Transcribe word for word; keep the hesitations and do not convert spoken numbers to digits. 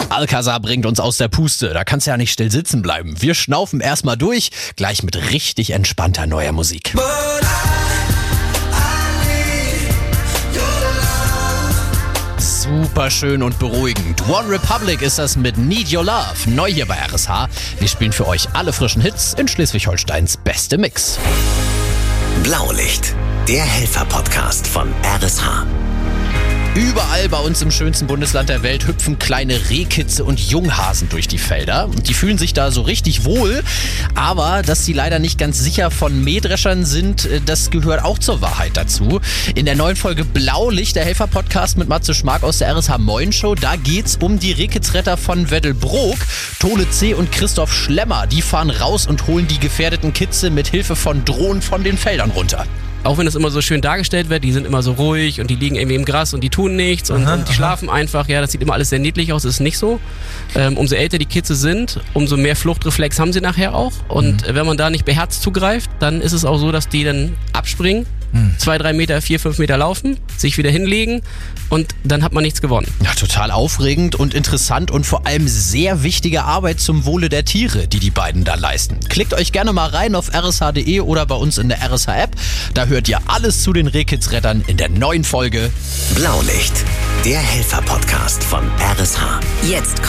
Alcazar bringt uns aus der Puste, da kannst du ja nicht still sitzen bleiben. Wir schnaufen erstmal durch, gleich mit richtig entspannter neuer Musik. Super schön und beruhigend. One Republic ist das mit Need Your Love. Neu hier bei R S H. Wir spielen für euch alle frischen Hits in Schleswig-Holsteins beste Mix. Blaulicht, der Helfer-Podcast von R S H. Überall bei uns im schönsten Bundesland der Welt hüpfen kleine Rehkitze und Junghasen durch die Felder. Und die fühlen sich da so richtig wohl. Aber dass sie leider nicht ganz sicher von Mähdreschern sind, das gehört auch zur Wahrheit dazu. In der neuen Folge Blaulicht, der Helfer-Podcast mit Matze Schmark aus der R S H Moin Show, da geht's um die Rehkitzretter von Weddelbrook. Tole C. und Christoph Schlemmer, die fahren raus und holen die gefährdeten Kitze mit Hilfe von Drohnen von den Feldern runter. Auch wenn das immer so schön dargestellt wird, die sind immer so ruhig und die liegen irgendwie im Gras und die tun nichts und, aha, und die aha. schlafen einfach. Ja, das sieht immer alles sehr niedlich aus, das ist nicht so. Ähm, umso älter die Kitze sind, umso mehr Fluchtreflex haben sie nachher auch. Und mhm. wenn man da nicht beherzt zugreift, dann ist es auch so, dass die dann abspringen, mhm. zwei, drei Meter, vier, fünf Meter laufen, sich wieder hinlegen und dann hat man nichts gewonnen. Ja, total aufregend und interessant und vor allem sehr wichtige Arbeit zum Wohle der Tiere, die die beiden da leisten. Klickt euch gerne mal rein auf r s h punkt d e oder bei uns in der R S H App. Da hört ihr alles zu den Rehkitzrettern in der neuen Folge Blaulicht, der Helfer-Podcast von R S H. Jetzt